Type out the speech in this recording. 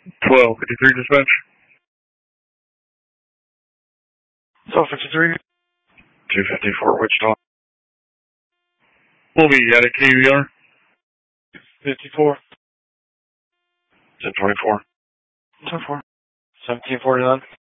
1253 dispatch. So 53. 254 Wichita. We'll be at a KVR. 54. 1024. 10-4. 1749.